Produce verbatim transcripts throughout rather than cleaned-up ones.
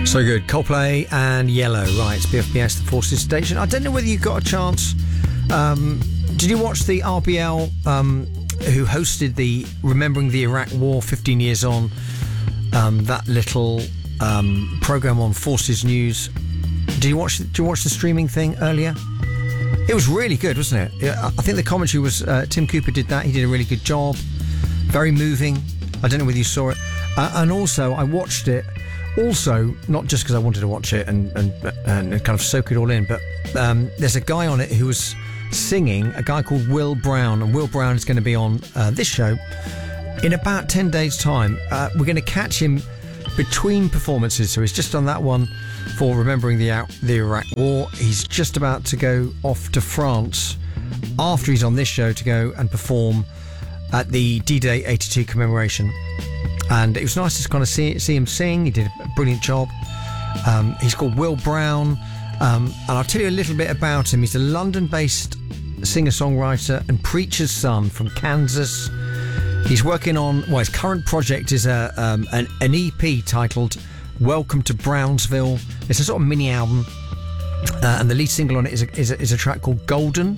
So good. Coldplay and Yellow. Right, it's B F B S, the Forces Station. I don't know whether you got a chance. Um, did you watch the R B L um, who hosted the Remembering the Iraq War fifteen years on? Um, that little um, program on Forces News. Did you watch? Did you watch the streaming thing earlier? It was really good, wasn't it? I think the commentary was uh, Tim Cooper did that. He did a really good job. Very moving. I don't know whether you saw it. Uh, and also, I watched it. Also, not just because I wanted to watch it and, and and kind of soak it all in, but um, there's a guy on it who was singing, a guy called Will Brown, and Will Brown is going to be on uh, this show in about ten days' time. Uh, we're going to catch him between performances, so he's just on that one for Remembering the, Out- the Iraq War. He's just about to go off to France after he's on this show to go and perform at the D-Day eighty-two commemoration. And it was nice to kind of see, see him sing. He did a brilliant job. Um, he's called Will Brown. Um, and I'll tell you a little bit about him. He's a London-based singer-songwriter and preacher's son from Kansas. He's working on, well, his current project is a um, an, an E P titled Welcome to Brownsville. It's a sort of mini album. Uh, and the lead single on it is a, is a, is a track called Golden.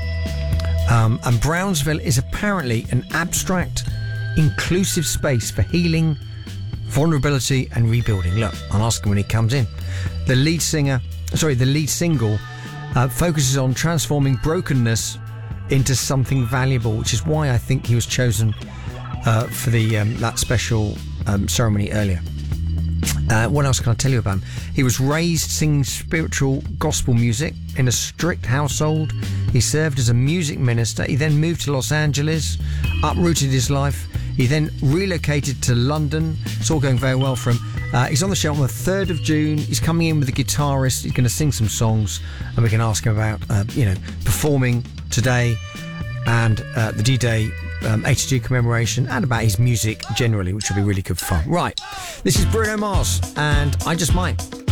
Um, and Brownsville is apparently an abstract, inclusive space for healing, vulnerability and rebuilding. Look, I'll ask him when he comes in. The lead singer, sorry, the lead single uh, focuses on transforming brokenness into something valuable, which is why I think he was chosen uh, for the um, that special um, ceremony earlier. Uh, what else can I tell you about him? He was raised singing spiritual gospel music in a strict household. He served as a music minister. He then moved to Los Angeles, uprooted his life. He then relocated to London. It's all going very well for him. Uh, he's on the show on the third of June. He's coming in with a guitarist. He's going to sing some songs, and we can ask him about, uh, you know, performing today and uh, the D-Day um, eighty-two commemoration, and about his music generally, which will be really good fun. Right, this is Bruno Mars, and I Just Might.